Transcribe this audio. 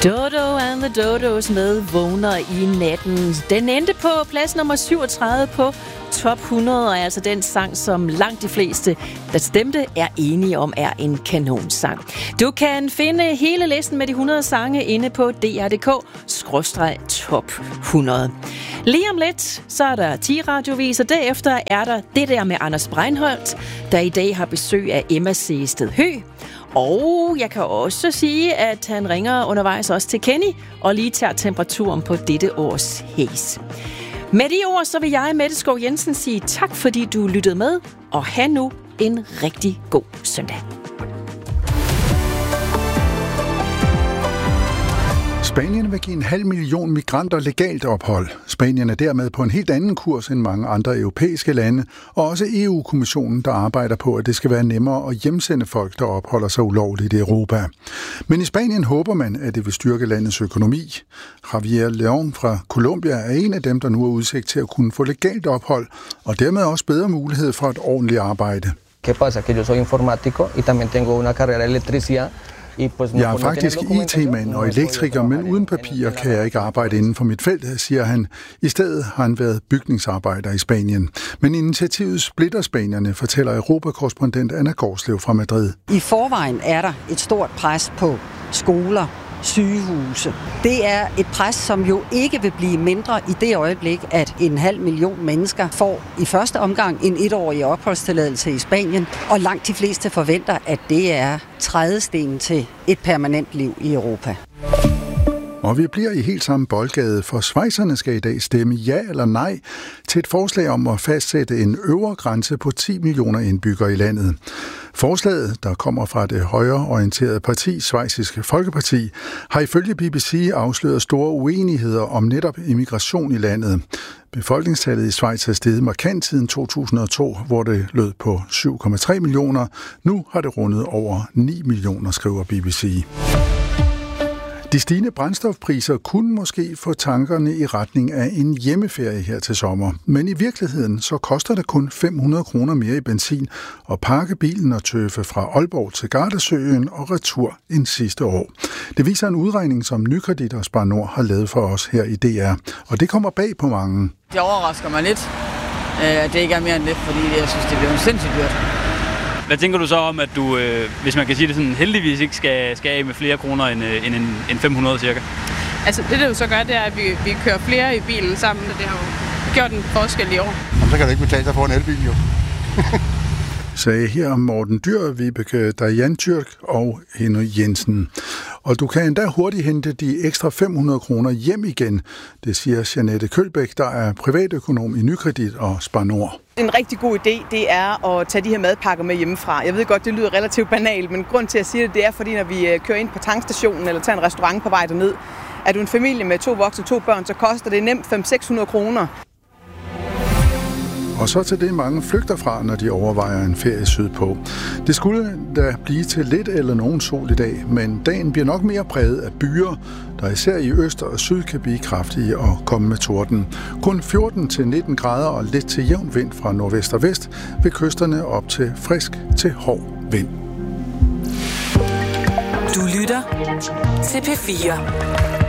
Dodo and the Dodos med Vågner i natten. Den endte på plads nummer 37 på Top 100, og er altså den sang, som langt de fleste, der stemte, er enige om er en kanonsang. Du kan finde hele listen med de 100 sange inde på dr.dk/top 100. Lige om lidt, så er der 10 radiovis, og derefter er der det der med Anders Breinholt, der i dag har besøg af Emma Sehested Høgh. Og jeg kan også sige, at han ringer undervejs også til Kenny, og lige tager temperaturen på dette års hæs. Med de ord, så vil jeg, Mette Skov Jensen, sige tak, fordi du lyttede med, og have nu en rigtig god søndag. Spanien vil give 500.000 migranter legalt ophold. Spanien er dermed på en helt anden kurs end mange andre europæiske lande, og også EU-kommissionen, der arbejder på, at det skal være nemmere at hjemsende folk, der opholder sig ulovligt i Europa. Men i Spanien håber man, at det vil styrke landets økonomi. Javier León fra Colombia er en af dem, der nu har udsigt til at kunne få legalt ophold, og dermed også bedre mulighed for et ordentligt arbejde. ¿Qué pasa? Que yo soy informático y también tengo una carrera de electricidad. Jeg er faktisk IT-mand og elektriker, men uden papirer kan jeg ikke arbejde inden for mit felt, siger han. I stedet har han været bygningsarbejder i Spanien. Men initiativet splitter spanierne, fortæller Europakorrespondent Anna Gårdslev fra Madrid. I forvejen er der et stort pres på skoler, sygehuse. Det er et pres, som jo ikke vil blive mindre i det øjeblik, at 500.000 mennesker får i første omgang en 1-årig opholdstilladelse i Spanien, og langt de fleste forventer, at det er trædestenen til et permanent liv i Europa. Og vi bliver i helt samme boldgade, for schweizerne skal i dag stemme ja eller nej til et forslag om at fastsætte en øvre grænse på 10 millioner indbyggere i landet. Forslaget, der kommer fra det højreorienterede parti, Schweiziske Folkeparti, har ifølge BBC afsløret store uenigheder om netop immigration i landet. Befolkningstallet i Schweiz er steget markant siden 2002, hvor det lød på 7,3 millioner. Nu har det rundet over 9 millioner, skriver BBC. De stigende brændstofpriser kunne måske få tankerne i retning af en hjemmeferie her til sommer. Men i virkeligheden så koster det kun 500 kroner mere i benzin at pakke bilen og tøffe fra Aalborg til Gardasøen og retur end sidste år. Det viser en udregning, som Nykredit og Spar Nord har lavet for os her i DR. Og det kommer bag på mange. Det overrasker mig lidt, at det ikke er mere end lidt, fordi jeg synes, det bliver sindssygt dyrt. Hvad tænker du så om, at du, hvis man kan sige det sådan, heldigvis ikke skal af med flere kroner end 500 cirka? Altså det jo så gør, det er, at vi kører flere i bilen sammen, og det har jo gjort en forskel i år. Jamen, så kan det ikke betale sig for en elbil jo. Sagde her Morten Dyr, Vibeke Dajan-Tyrk og Henry Jensen. Og du kan endda hurtigt hente de ekstra 500 kroner hjem igen, det siger Jeanette Kølbæk, der er privatøkonom i Nykredit og Spar Nord. En rigtig god idé, det er at tage de her madpakker med hjemmefra. Jeg ved godt, det lyder relativt banalt, men grund til at sige det er, fordi når vi kører ind på tankstationen eller tager en restaurant på vej derned, er du en familie med 2 voksne og 2 børn, så koster det nemt 500-600 kroner. Og så til det, mange flygter fra, når de overvejer en ferie sydpå. Det skulle da blive til lidt eller nogen sol i dag, men dagen bliver nok mere præget af byer, der især i øst og syd kan blive kraftige og komme med torden. Kun 14-19 grader og lidt til jævn vind fra nordvest og vest, ved kysterne op til frisk til hård vind. Du lytter til P4.